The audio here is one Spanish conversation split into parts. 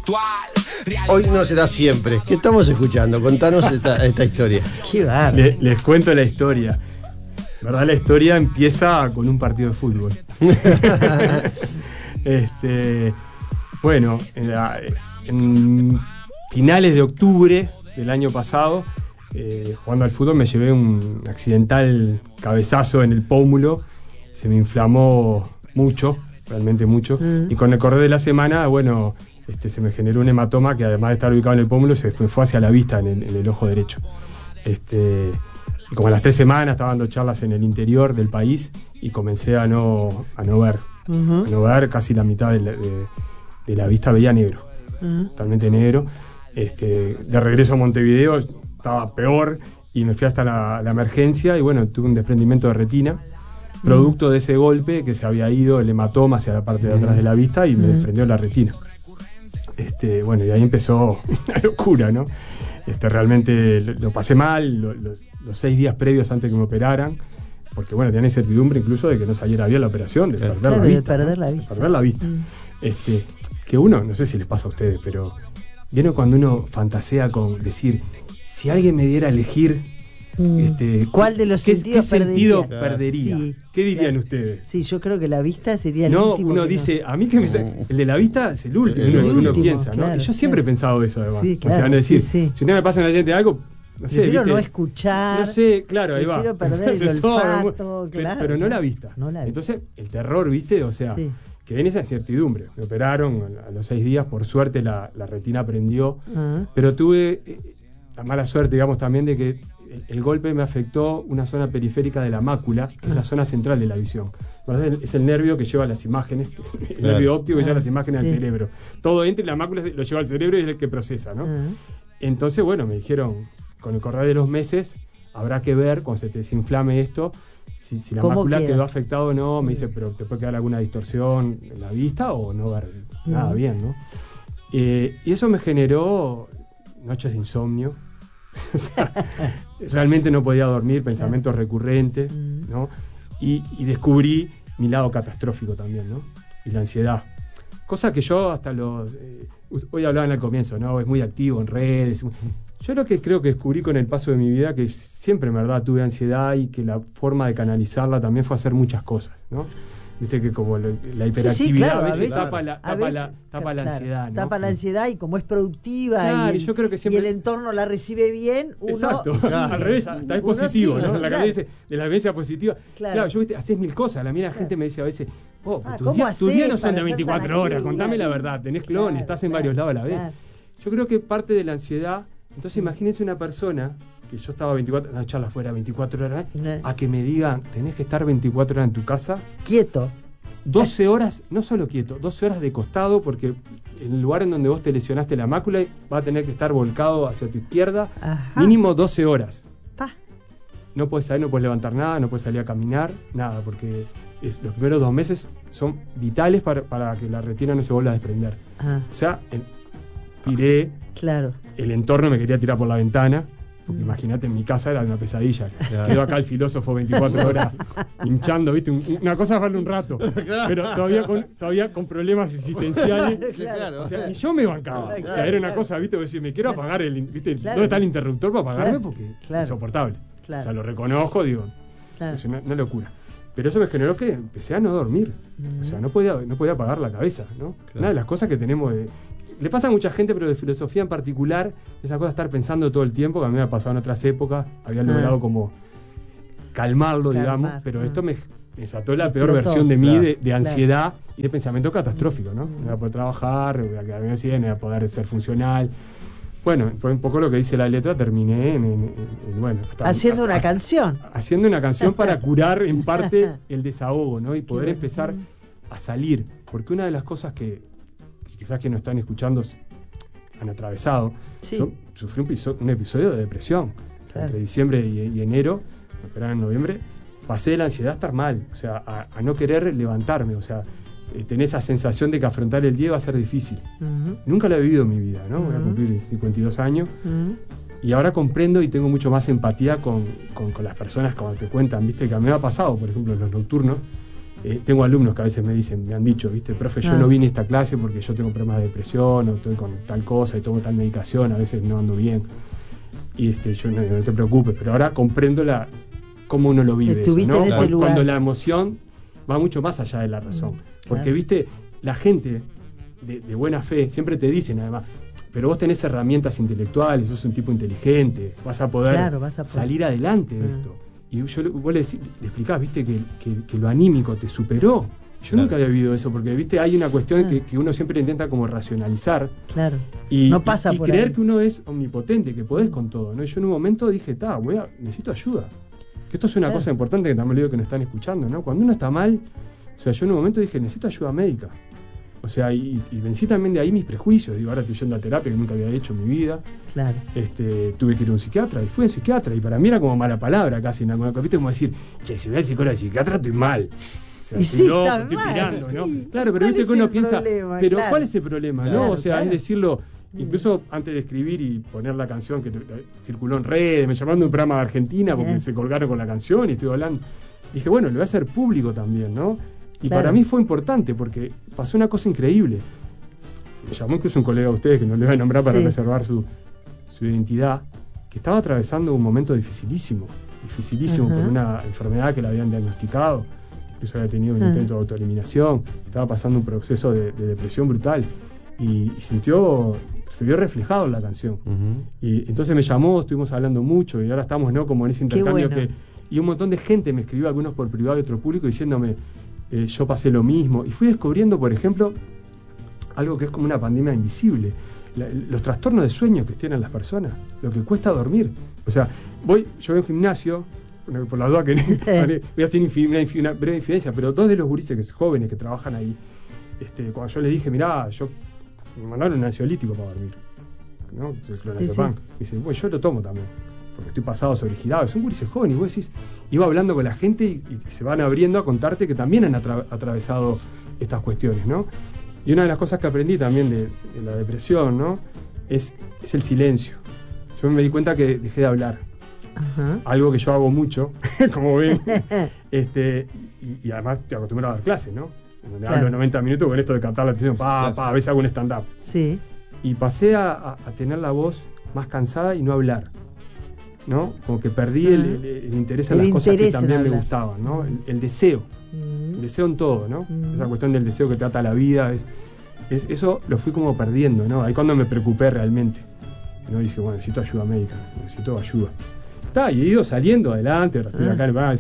Hoy no será siempre. ¿Qué estamos escuchando? Contanos esta historia. Qué bárbaro. Les cuento la historia. ¿Verdad? La historia empieza con un partido de fútbol. Bueno, en finales de octubre del año pasado, jugando al fútbol, me llevé un accidental cabezazo en el pómulo. Se me inflamó mucho, realmente mucho. Y con el correr de la semana, bueno, se me generó un hematoma que, además de estar ubicado en el pómulo, se me fue hacia la vista en el ojo derecho. Y como a las 3 semanas estaba dando charlas en el interior del país y comencé a no ver. A no ver, casi la mitad de la vista veía negro. Totalmente negro. De regreso a Montevideo estaba peor y me fui hasta la emergencia y bueno, tuve un desprendimiento de retina. Producto de ese golpe que se había ido el hematoma hacia la parte de atrás de la vista y me desprendió la retina. Bueno, y ahí empezó una locura, ¿no? Realmente lo pasé mal los 6 días previos antes que me operaran, porque bueno, tenía incertidumbre incluso de que no saliera bien la operación, de perder la vista. Perder la vista. Que uno, no sé si les pasa a ustedes, pero ¿vieron cuando uno fantasea con decir, si alguien me diera a elegir, ¿cuál de los sentidos sentido perdería? Sí, ¿Qué dirían ustedes? Sí, yo creo que la vista sería el último. último. Uno dice, a mí que el de la vista es el último, uno piensa, claro, ¿no? Y yo siempre he pensado eso, además. Sí, claro, o sea, no decir, sí. si no me pasa en la gente algo, no sé, prefiero ¿viste? no escuchar. No sé, claro, ahí va. Prefiero perder el olfato, claro. Pero no la vista. Entonces, el terror, ¿viste? O sea, quedé en esa incertidumbre. Me operaron a los 6 días, por suerte la retina prendió, pero tuve la mala suerte, digamos, también de que el golpe me afectó una zona periférica de la mácula, que es la zona central de la visión. Es el nervio que lleva las imágenes, el nervio óptico que lleva las imágenes al cerebro. Todo entra y la mácula lo lleva al cerebro y es el que procesa, ¿no? Entonces, bueno, me dijeron, con el correr de los meses, habrá que ver, cuando se te desinflame esto, si la mácula quedó afectada o no. Me dice, pero te puede quedar alguna distorsión en la vista o no ver nada bien, ¿no? Y eso me generó noches de insomnio. O sea, realmente no podía dormir, pensamientos recurrentes, ¿no? Y descubrí mi lado catastrófico también, ¿no? Y la ansiedad. Cosa que yo hasta hoy hablaba en el comienzo, ¿no? Es muy activo en redes. Yo creo que descubrí con el paso de mi vida que siempre, en verdad, tuve ansiedad y que la forma de canalizarla también fue hacer muchas cosas, ¿no? Viste que como la hiperactividad a veces tapa la ansiedad, ¿no? Tapa la ansiedad y como es productiva, claro, yo creo que siempre, y el entorno la recibe bien, uno... Exacto, al revés, hasta es positivo, ¿no? La cabeza dice de la vivencia positiva. Claro, yo haces 1000 cosas. La gente me dice a veces, tus días no son de 24 horas, contame la verdad, tenés clones, estás en varios lados a la vez. Yo creo que parte de la ansiedad, entonces imagínense una persona que yo estaba 24 charla fuera 24 horas, a que me digan, tenés que estar 24 horas en tu casa. Quieto. 12 horas, no solo quieto, 12 horas de costado, porque el lugar en donde vos te lesionaste la mácula va a tener que estar volcado hacia tu izquierda, mínimo 12 horas. No puedes salir, no puedes levantar nada, no puedes salir a caminar, nada, porque los primeros 2 meses son vitales para que la retina no se vuelva a desprender. O sea, tiré, el entorno me quería tirar por la ventana. Porque imagínate, en mi casa era una pesadilla. Quedó acá el filósofo 24 horas hinchando, ¿viste? Una cosa vale un rato. Pero todavía con problemas existenciales. O sea, y yo me bancaba. O sea, era una cosa, ¿viste? Decir, me quiero apagar ¿viste? ¿Dónde está el interruptor para apagarme? Porque es insoportable. O sea, lo reconozco, digo. Es una locura. Pero eso me generó que empecé a no dormir. O sea, no podía apagar la cabeza, ¿no? Una de las cosas que tenemos le pasa a mucha gente, pero de filosofía en particular, esa cosa de estar pensando todo el tiempo, que a mí me ha pasado en otras épocas, había logrado como calmarlo, digamos, pero esto me desató la peor versión de mí, de ansiedad y de pensamiento catastrófico, ¿no? No iba a poder trabajar, no iba a poder ser funcional. Bueno, fue un poco lo que dice la letra, terminé haciendo una canción. Haciendo una canción para curar en parte el desahogo, ¿no? Y poder empezar a salir. Porque una de las cosas que quizás que nos están escuchando han atravesado. Yo sufrí un episodio de depresión. O sea, entre diciembre y enero, me operaron en noviembre, pasé de la ansiedad a estar mal, o sea, a no querer levantarme, o sea, tener esa sensación de que afrontar el día va a ser difícil. Nunca lo he vivido en mi vida, ¿no? Voy a cumplir 52 años. Y ahora comprendo y tengo mucho más empatía con las personas cuando te cuentan, viste, que a mí me ha pasado, por ejemplo, en los nocturnos, Tengo alumnos que a veces me han dicho, viste, profe, yo no vine a esta clase porque yo tengo problemas de depresión o estoy con tal cosa y tomo tal medicación, a veces no ando bien. Y yo no te preocupes, pero ahora comprendo cómo uno lo vive. Estuviste eso, ¿no? en ese lugar. Cuando la emoción va mucho más allá de la razón. Porque, viste, la gente de buena fe siempre te dicen, además, pero vos tenés herramientas intelectuales, sos un tipo inteligente, vas a poder salir adelante de esto. Y vos le explicás, viste, que lo anímico te superó. Yo nunca había vivido eso, porque viste, hay una cuestión que uno siempre intenta como racionalizar. Claro. Y, no pasa y por creer ahí. Que uno es omnipotente, que podés con todo, ¿no? Y yo en un momento dije, necesito ayuda. Que esto es una cosa importante que también le digo que nos están escuchando, ¿no? Cuando uno está mal, o sea, yo en un momento dije, necesito ayuda médica. O sea, y vencí también de ahí mis prejuicios. Digo, ahora estoy yendo a terapia que nunca había hecho en mi vida. Claro. Tuve que ir a un psiquiatra y fui a un psiquiatra. Y para mí era como mala palabra casi. ¿Viste? Como decir, che, si voy al psicólogo y al psiquiatra estoy mal. O sea, estoy loco, estoy pirando, ¿no? Claro, pero viste que uno piensa, pero ¿cuál es el problema? Claro, ¿no? O sea, es decirlo. Incluso antes de escribir y poner la canción que circuló en redes, me llamaron de un programa de Argentina porque se colgaron con la canción y estoy hablando. Dije, bueno, lo voy a hacer público también, ¿no? Y para mí fue importante porque pasó una cosa increíble. Me llamó incluso un colega de ustedes, que no le voy a nombrar para preservar su identidad, que estaba atravesando un momento dificilísimo por una enfermedad que le habían diagnosticado, incluso había tenido un intento de autoeliminación, estaba pasando un proceso de depresión brutal y se vio reflejado en la canción. Y entonces me llamó, estuvimos hablando mucho y ahora estamos, ¿no?, como en ese intercambio y un montón de gente me escribió, algunos por privado y otro público, diciéndome, yo pasé lo mismo. Y fui descubriendo, por ejemplo, algo que es como una pandemia invisible. Los trastornos de sueño que tienen las personas, lo que cuesta dormir. O sea, yo voy a un gimnasio, por la duda que voy a hacer una breve infidencia, pero dos de los gurises jóvenes que trabajan ahí, cuando yo les dije, mirá, me mandaron un ansiolítico para dormir, ¿no? El clonazepam. Me dicen, bueno, yo lo tomo también, porque estoy pasado sobregirado. Son gurises jóvenes, y vos decís, iba hablando con la gente y se van abriendo a contarte que también han atravesado estas cuestiones, ¿no? Y una de las cosas que aprendí también de la depresión, ¿no?, es el silencio. Yo me di cuenta que dejé de hablar. Algo que yo hago mucho, como ven, y además te acostumbro a dar clases, ¿no? Donde hablo 90 minutos con esto de captar la atención, a veces hago un stand-up. Sí. Y pasé a tener la voz más cansada y no hablar, ¿no? Como que perdí el interés en las cosas que también me gustaban, ¿no? El deseo. El deseo en todo, ¿no? Esa cuestión del deseo que trata la vida, eso lo fui como perdiendo, ¿no? Ahí cuando me preocupé realmente, ¿no? Dije, bueno, necesito ayuda médica, necesito ayuda. Y he ido saliendo adelante, estoy acá,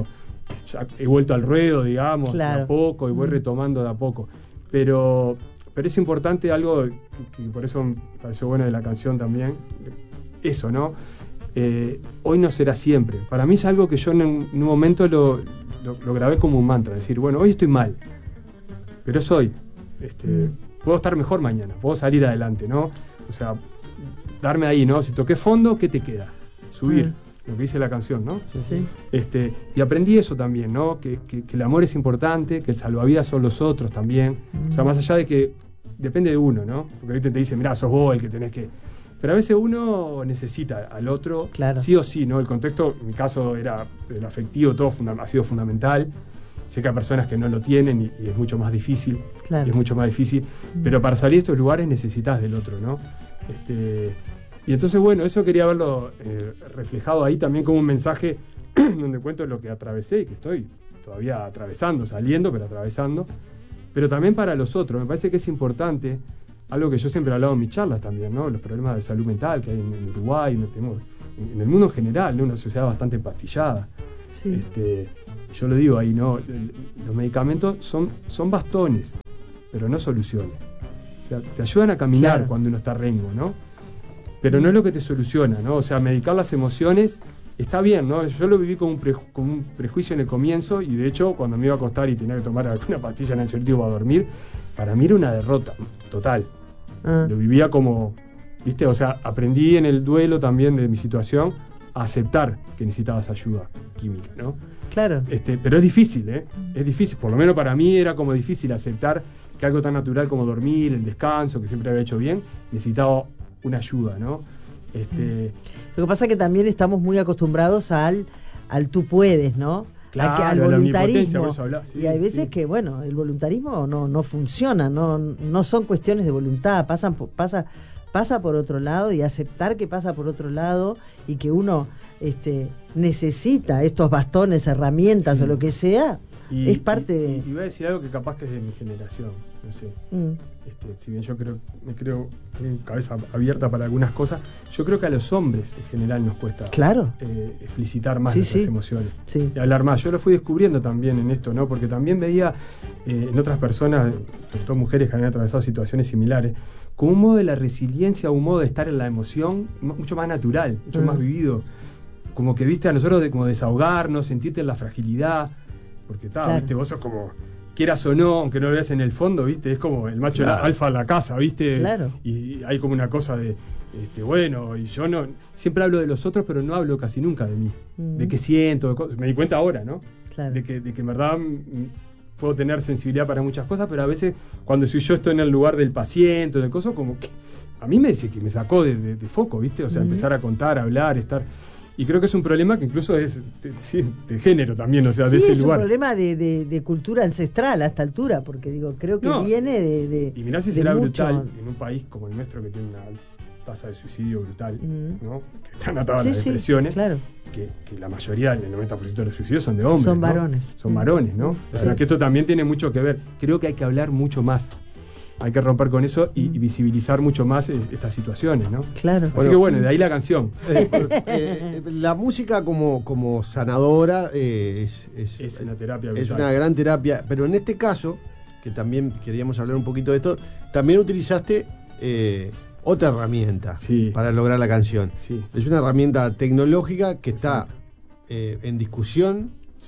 he vuelto al ruedo, digamos, de a poco, y voy retomando de a poco. Pero es importante algo que por eso me pareció bueno de la canción también, eso, ¿no? Hoy no será siempre. Para mí es algo que yo en un momento lo grabé como un mantra, decir, bueno, hoy estoy mal, pero es hoy. Puedo estar mejor mañana, puedo salir adelante, ¿no? O sea, darme ahí, ¿no? Si toqué fondo, ¿qué te queda? Subir, lo que dice la canción, ¿no? Sí. Y aprendí eso también, ¿no? Que el amor es importante, que el salvavidas son los otros también. O sea, más allá de que depende de uno, ¿no? Porque ahorita te dice, mirá, sos vos el que tenés que... Pero a veces uno necesita al otro, sí o sí, ¿no? El contexto, en mi caso, era el afectivo, todo ha sido fundamental. Sé que hay personas que no lo tienen y es mucho más difícil. Y es mucho más difícil. Pero para salir de estos lugares necesitas del otro, ¿no? Y entonces, bueno, eso quería verlo reflejado ahí también como un mensaje donde cuento lo que atravesé y que estoy todavía atravesando, saliendo, pero atravesando. Pero también para los otros. Me parece que es importante, algo que yo siempre he hablado en mis charlas también, ¿no? Los problemas de salud mental que hay en Uruguay, en el mundo en general, ¿no? Una sociedad bastante empastillada. Sí. Yo lo digo ahí, ¿no? Los medicamentos son bastones, pero no soluciones. O sea, te ayudan a caminar cuando uno está rengo, ¿no? Pero no es lo que te soluciona, ¿no? O sea, medicar las emociones está bien, ¿no? Yo lo viví con un prejuicio en el comienzo y de hecho cuando me iba a acostar y tenía que tomar alguna pastilla en ansiolítico para dormir, para mí era una derrota total. Lo vivía como, ¿viste? O sea, aprendí en el duelo también de mi situación a aceptar que necesitabas ayuda química, ¿no? Claro. Pero es difícil, ¿eh? Es difícil, por lo menos para mí era como difícil aceptar que algo tan natural como dormir, el descanso, que siempre había hecho bien, necesitaba una ayuda, ¿no? Lo que pasa es que también estamos muy acostumbrados al tú puedes, ¿no? Claro, al voluntarismo. Sí, y hay veces que, bueno, el voluntarismo no funciona, no son cuestiones de voluntad, pasa por otro lado, y aceptar que pasa por otro lado y que uno necesita estos bastones, herramientas o lo que sea, es parte de... Y voy a decir algo que capaz que es de mi generación, no sé. Si bien yo me creo en cabeza abierta para algunas cosas, yo creo que a los hombres en general nos cuesta explicitar más nuestras emociones y hablar más. Yo lo fui descubriendo también en esto, ¿no? Porque también veía en otras personas, sobre todo mujeres que habían atravesado situaciones similares, como un modo de la resiliencia, un modo de estar en la emoción mucho más natural, mucho más vivido. Como que viste a nosotros como desahogarnos, sentirte en la fragilidad, porque viste, vos sos como, quieras o no, aunque no lo veas en el fondo, viste, es como el macho alfa de la casa, viste, y hay como una cosa de bueno, y yo no siempre hablo de los otros, pero no hablo casi nunca de mí, de qué siento, me di cuenta ahora, ¿no? De que en verdad puedo tener sensibilidad para muchas cosas, pero a veces cuando yo estoy en el lugar del paciente o de cosas, como que a mí me dice que me sacó de foco, viste, o sea, empezar a contar, a hablar, estar. Y creo que es un problema que incluso es de género también, o sea, de ese lugar. Es un problema de cultura ancestral a esta altura, porque digo, creo que viene de. Y mirá si será brutal en un país como el nuestro, que tiene una tasa de suicidio brutal, ¿no? Que están atadas a las depresiones. Claro. Que la mayoría, el 90% de los suicidios son de hombres. Son varones. ¿No? Son varones, ¿no? O sea, que esto también tiene mucho que ver. Creo que hay que hablar mucho más. Hay que romper con eso y visibilizar mucho más estas situaciones, ¿no? Claro. Así que bueno, de ahí la canción. La música como sanadora es una terapia brutal. Es una gran terapia, pero en este caso, que también queríamos hablar un poquito de esto, también utilizaste otra herramienta para lograr la canción. Sí. Es una herramienta tecnológica que está en discusión,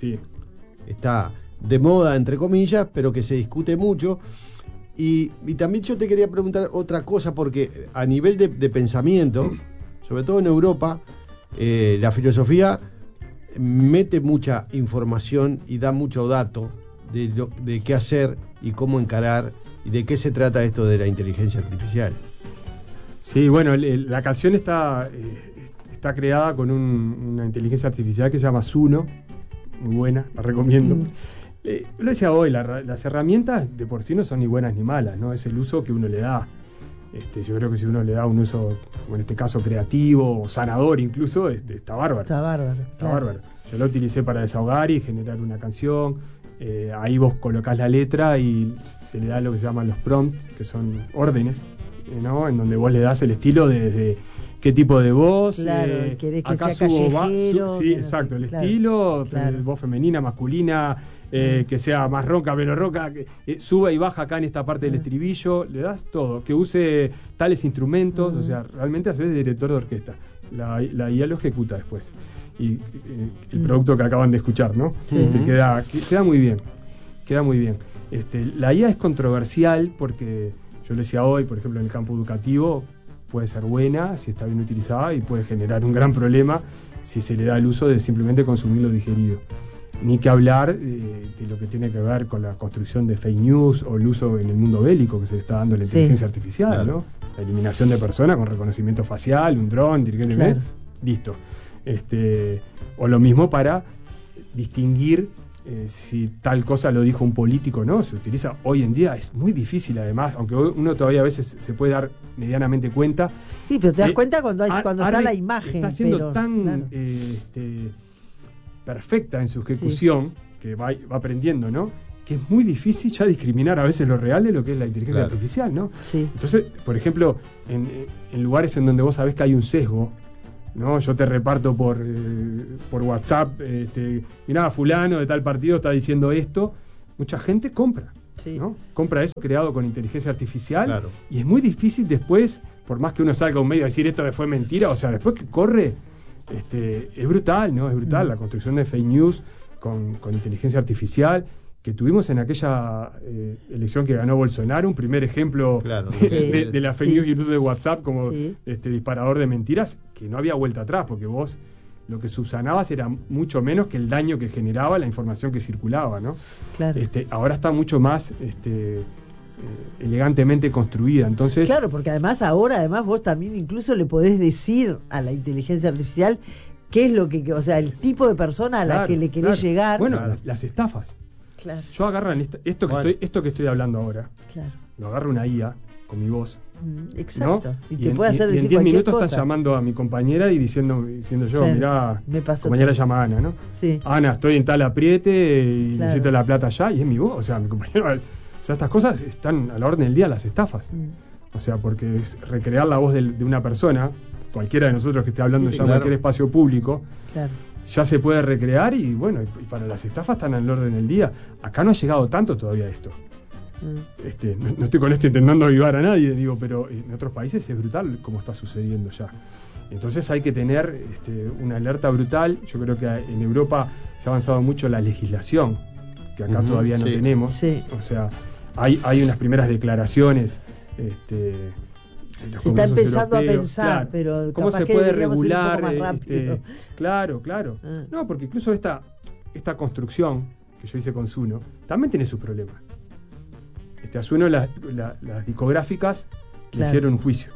está de moda, entre comillas, pero que se discute mucho. Y también yo te quería preguntar otra cosa, porque a nivel de pensamiento, sobre todo en Europa, la filosofía mete mucha información y da mucho dato de qué hacer y cómo encarar y de qué se trata esto de la inteligencia artificial. Sí, bueno, la canción está creada con una inteligencia artificial que se llama Suno, muy buena, la recomiendo. Lo decía hoy, las herramientas de por sí no son ni buenas ni malas, ¿no? Es el uso que uno le da. Yo creo que si uno le da un uso, como en este caso creativo o sanador incluso, está bárbaro. Está bárbaro. Yo lo utilicé para desahogar y generar una canción. Ahí vos colocás la letra y se le da lo que se llaman los prompts, que son órdenes, ¿no? En donde vos le das el estilo desde qué tipo de voz, querés que acá sea callejero, sí, exacto, el estilo, voz femenina, masculina, que sea más ronca, menos ronca, que suba y baja acá en esta parte del estribillo, le das todo, que use tales instrumentos, o sea, realmente haces de director de orquesta. La IA lo ejecuta después. Y el producto que acaban de escuchar, ¿no? Queda muy bien. Queda muy bien. La IA es controversial porque, yo lo decía hoy, por ejemplo, en el campo educativo, puede ser buena si está bien utilizada y puede generar un gran problema si se le da el uso de simplemente consumir lo digerido. Ni que hablar de lo que tiene que ver con la construcción de fake news o el uso en el mundo bélico que se le está dando a la inteligencia artificial, ¿no? La eliminación de personas con reconocimiento facial, un dron, inteligente, listo. O lo mismo para distinguir si tal cosa lo dijo un político o no, se utiliza hoy en día, es muy difícil además, aunque uno todavía a veces se puede dar medianamente cuenta. Sí, pero te das cuenta cuando está la imagen. Está siendo tan perfecta en su ejecución, que va aprendiendo, ¿no? Que es muy difícil ya discriminar a veces lo real de lo que es la inteligencia artificial, ¿no? Sí. Entonces, por ejemplo, en lugares en donde vos sabés que hay un sesgo, ¿no? Yo te reparto por WhatsApp, mirá, fulano de tal partido está diciendo esto, mucha gente compra, ¿no? Compra eso creado con inteligencia artificial, y es muy difícil después, por más que uno salga a un medio a decir esto fue mentira, o sea, después que corre, es brutal, ¿no? Es brutal la construcción de fake news con inteligencia artificial, que tuvimos en aquella elección que ganó Bolsonaro, un primer ejemplo de la fake news y el uso de WhatsApp como disparador de mentiras, que no había vuelta atrás, porque vos lo que subsanabas era mucho menos que el daño que generaba la información que circulaba, ¿no? Claro. Ahora está mucho más elegantemente construida, entonces... Claro, porque además vos también incluso le podés decir a la inteligencia artificial ¿Qué es lo que, o sea, el tipo de persona a la que le querés llegar? Bueno, las estafas. Claro. Yo agarro esto que estoy hablando ahora. Claro. Lo agarro una IA con mi voz. Exacto. ¿no? Y te puede hacer decir en 10 minutos cosa. Estás llamando a mi compañera y diciendo yo, claro, mirá, compañera se llama Ana, ¿no? Sí. Ana, estoy en tal apriete y necesito la plata ya, y es mi voz, o sea, mi compañera. O sea, estas cosas están a la orden del día, las estafas. O sea, porque es recrear la voz de una persona, cualquiera de nosotros que esté hablando en cualquier espacio público, ya se puede recrear y bueno, y para las estafas están al orden del día. Acá no ha llegado tanto todavía esto. No estoy con esto intentando avivar a nadie, digo, pero en otros países es brutal como está sucediendo ya. Entonces hay que tener una alerta brutal. Yo creo que en Europa se ha avanzado mucho la legislación, que acá todavía no tenemos. Sí. O sea, hay unas primeras declaraciones. Se está empezando europeos, a pensar, claro, pero cómo se puede regular. Claro. No, porque incluso esta construcción que yo hice con Zuno también tiene sus problemas. A Zuno las discográficas le hicieron un juicio.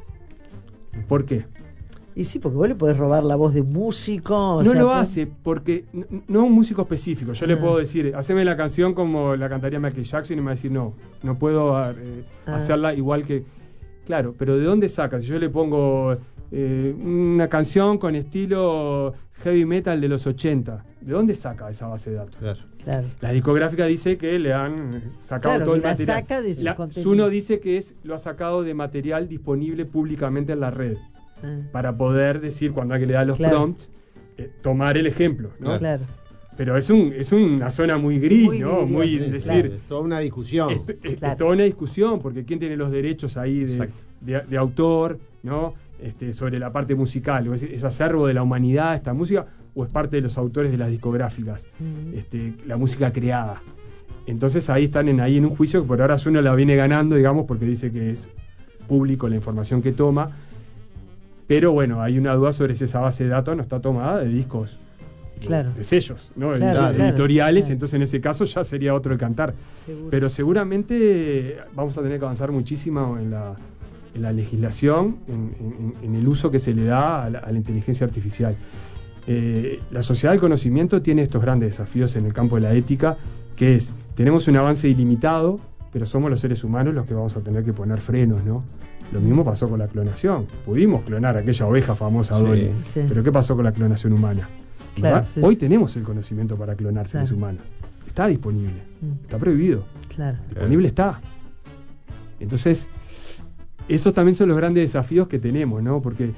¿Por qué? Y sí, porque vos le podés robar la voz de un músico. No lo hace, porque no un músico específico. Yo le puedo decir, haceme la canción como la cantaría Michael Jackson, y me va a decir, no puedo hacerla igual que... Claro, pero ¿de dónde sacas? Si yo le pongo una canción con estilo heavy metal de los 80, ¿de dónde saca esa base de datos? Claro. La discográfica dice que le han sacado todo el material. Saca de su Zuno dice que lo ha sacado de material disponible públicamente en la red. Para poder decir, cuando alguien le da los prompts, tomar el ejemplo, ¿no? Claro. Pero es una zona muy gris, ¿no? Muy decir. Es toda una discusión. Es toda una discusión, porque ¿quién tiene los derechos ahí de autor, ¿no? Sobre la parte musical? ¿Es acervo de la humanidad esta música o es parte de los autores de las discográficas? La música creada. Entonces ahí están en un juicio que por ahora Zuno la viene ganando, digamos, porque dice que es público la información que toma. Pero bueno, hay una duda sobre si esa base de datos no está tomada de discos. De sellos, ¿no? Editoriales, entonces en ese caso ya sería otro el cantar. Pero seguramente vamos a tener que avanzar muchísimo en la legislación, en el uso que se le da a la inteligencia artificial. La sociedad del conocimiento tiene estos grandes desafíos en el campo de la ética, que es, tenemos un avance ilimitado, pero somos los seres humanos los que vamos a tener que poner frenos, ¿no? Lo mismo pasó con la clonación. Pudimos clonar aquella oveja famosa, Dolly, pero ¿qué pasó con la clonación humana? Claro, hoy tenemos el conocimiento para clonar seres humanos. Está disponible. Está prohibido. Disponible está. Entonces, esos también son los grandes desafíos que tenemos, ¿no? Porque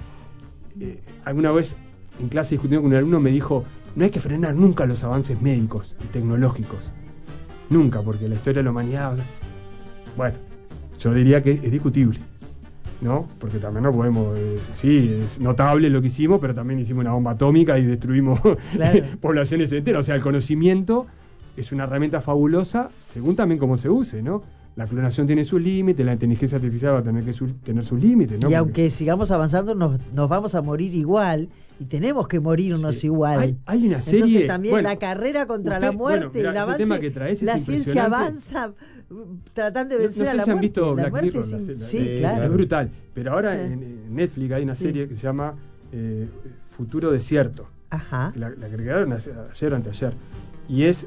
alguna vez en clase discutiendo con un alumno me dijo, no hay que frenar nunca los avances médicos y tecnológicos. Nunca, porque la historia de la humanidad... Bueno, yo diría que es discutible, ¿no? Porque también no podemos... es notable lo que hicimos, pero también hicimos una bomba atómica y destruimos poblaciones enteras. O sea, el conocimiento es una herramienta fabulosa, según también cómo se use, ¿no? La clonación tiene sus límites, la inteligencia artificial va a tener que tener sus límites, ¿no? Y aunque sigamos avanzando, nos vamos a morir igual, y tenemos que morirnos igual. Hay una serie... Entonces también la carrera contra la muerte, el avance, tema que traes la ciencia avanza tratando de vencer a la muerte. No sé si han visto Black Mirror, claro. Es brutal. Pero ahora en Netflix hay una serie que se llama Futuro Desierto. Ajá. La agregaron ayer o anteayer. Y es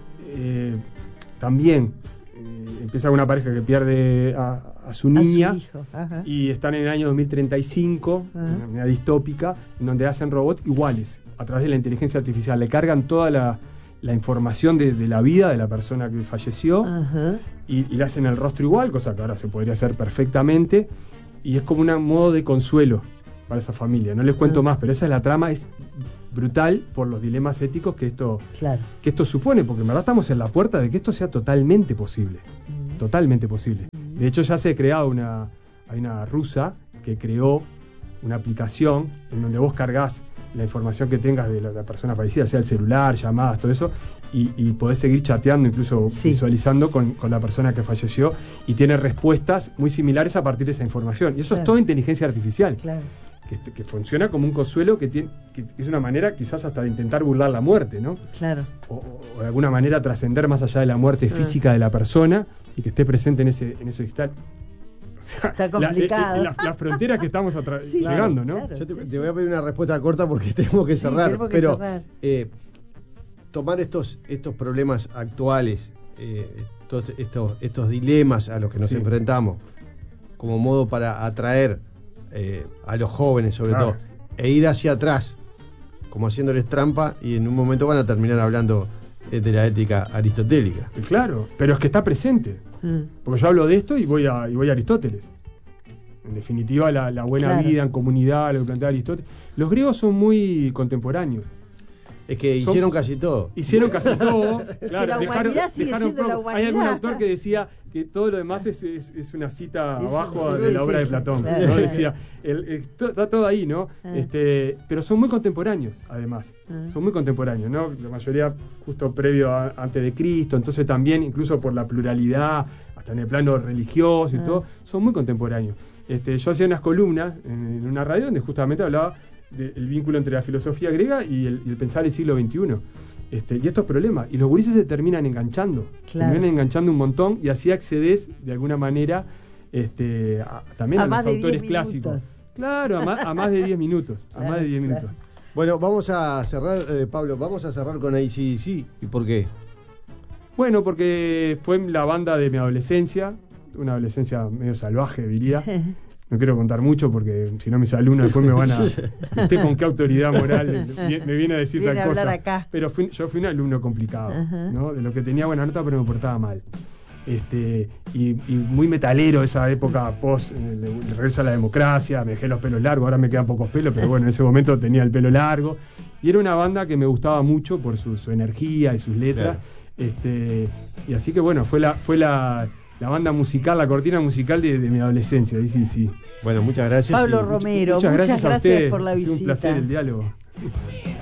también... empieza con una pareja que pierde a su niña, su hijo. Y están en el año 2035, una distópica, en donde hacen robots iguales a través de la inteligencia artificial. Le cargan toda la información de la vida de la persona que falleció y le hacen el rostro igual, cosa que ahora se podría hacer perfectamente, y es como un modo de consuelo para esa familia. No les cuento más, pero esa es la trama, es brutal por los dilemas éticos que esto supone, porque en verdad estamos en la puerta de que esto sea totalmente posible. Totalmente posible. De hecho, ya se ha creado hay una rusa que creó una aplicación en donde vos cargas la información que tengas de la persona fallecida, sea el celular, llamadas, todo eso, y podés seguir chateando, incluso visualizando con la persona que falleció, y tiene respuestas muy similares a partir de esa información. Y eso es todo inteligencia artificial. Que funciona como un consuelo que es una manera quizás hasta de intentar burlar la muerte, ¿no? O de alguna manera trascender más allá de la muerte física de la persona y que esté presente en ese digital. O sea, está complicado. La frontera que estamos llegando, ¿no? Claro, yo te voy a pedir una respuesta corta porque tenemos que cerrar. Pero tomar estos problemas actuales, estos dilemas a los que nos enfrentamos, como modo para atraer a los jóvenes, sobre todo, e ir hacia atrás, como haciéndoles trampa, y en un momento van a terminar hablando de la ética aristotélica. Claro, pero es que está presente. Porque yo hablo de esto y voy a Aristóteles. En definitiva, la buena vida en comunidad, lo que plantea Aristóteles. Los griegos son muy contemporáneos. Es que hicieron casi todo. Hicieron casi todo. Claro, la humanidad sigue siendo la humanidad. Hay algún autor que decía que todo lo demás es una cita abajo de la obra de Platón. Claro. ¿No? Decía, está todo ahí, ¿no? Pero son muy contemporáneos, además. Son muy contemporáneos, ¿no? La mayoría justo previo antes de Cristo. Entonces también, incluso por la pluralidad, hasta en el plano religioso y todo, son muy contemporáneos. Yo hacía unas columnas en una radio donde justamente hablaba del vínculo entre la filosofía griega y el pensar del siglo XXI. Y estos problemas. Y los gurises se terminan enganchando. Terminan enganchando un montón y así accedes de alguna manera también a los autores clásicos. Claro, a más de 10 minutos. A más de 10 minutos. Bueno, vamos a cerrar, Pablo, vamos a cerrar con AC/DC. ¿Y por qué? Bueno, porque fue la banda de mi adolescencia. Una adolescencia medio salvaje, diría. No quiero contar mucho porque si no mis alumnos después me van a... ¿Usted con qué autoridad moral me viene a decir tal cosa? Acá. Pero yo fui un alumno complicado, ¿no? De lo que tenía buena nota pero me portaba mal. Y muy metalero esa época post el regreso a la democracia. Me dejé los pelos largos, ahora me quedan pocos pelos, pero bueno, en ese momento tenía el pelo largo. Y era una banda que me gustaba mucho por su energía y sus letras. Claro. Y así que bueno, fue la banda musical, la cortina musical de mi adolescencia. Sí. Bueno, muchas gracias. Pablo Romero, muchas gracias por la visita. Ha sido un placer el diálogo.